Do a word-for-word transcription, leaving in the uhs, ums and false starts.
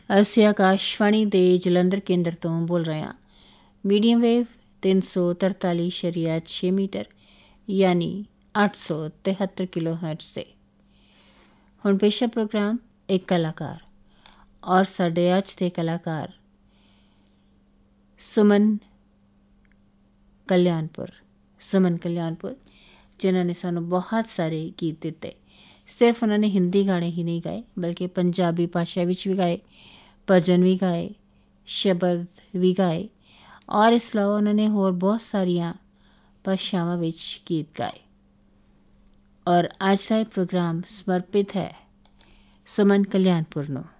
ਅਸੀਂ ਆਕਾਸ਼ਵਾਣੀ ਦੇ ਜਲੰਧਰ ਕੇਂਦਰ ਤੋਂ ਬੋਲ ਰਹੇ ਹਾਂ। ਮੀਡੀਅਮ ਵੇਵ ਤਿੰਨ ਸੌ ਤਰਤਾਲੀ ਸ਼ਰੀਆ ਛੇ ਮੀਟਰ ਯਾਨੀ ਅੱਠ ਸੌ ਤਿਹੱਤਰ ਕਿਲੋ ਹਰਟਜ਼ 'ਤੇ। ਹੁਣ ਪੇਸ਼ਾ ਪ੍ਰੋਗਰਾਮ ਇੱਕ ਕਲਾਕਾਰ, ਔਰ ਸਾਡੇ ਅੱਜ ਦੇ ਕਲਾਕਾਰ ਸੁਮਨ ਕਲਿਆਣਪੁਰ ਸੁਮਨ ਕਲਿਆਣਪੁਰ ਜਿਨ੍ਹਾਂ ਨੇ ਸਾਨੂੰ ਬਹੁਤ ਸਾਰੇ ਗੀਤ ਦਿੱਤੇ। ਸਿਰਫ ਉਹਨਾਂ ਨੇ ਹਿੰਦੀ ਗਾਣੇ ਹੀ ਨਹੀਂ ਗਾਏ, ਬਲਕਿ ਪੰਜਾਬੀ ਭਾਸ਼ਾ ਵਿੱਚ ਵੀ ਗਾਏ, ਭਜਨ ਵੀ ਗਾਏ, ਸ਼ਬਦ ਵੀ ਗਾਏ, ਔਰ ਇਸ ਇਲਾਵਾ ਉਹਨਾਂ ਨੇ ਹੋਰ ਬਹੁਤ ਸਾਰੀਆਂ ਭਾਸ਼ਾਵਾਂ ਵਿੱਚ ਗੀਤ ਗਾਏ। ਔਰ ਅੱਜ ਦਾ ਇਹ ਪ੍ਰੋਗਰਾਮ ਸਮਰਪਿਤ ਹੈ ਸੁਮਨ ਕਲਿਆਣਪੁਰ ਨੂੰ।